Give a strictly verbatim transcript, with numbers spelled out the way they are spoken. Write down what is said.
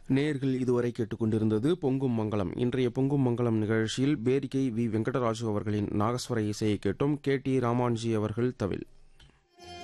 நேர்கள் இதுவரை கேட்டுக்கொண்டிருந்தது பொங்கும் மங்கலம். இன்றைய பொங்கும் மங்கலம் நிகழ்ச்சியில் பேரிகை வி வெங்கடராஜு அவர்களின் நாகஸ்வர இசையை கேட்டோம். கே டி ராமான்ஜி அவர்கள் தவில்.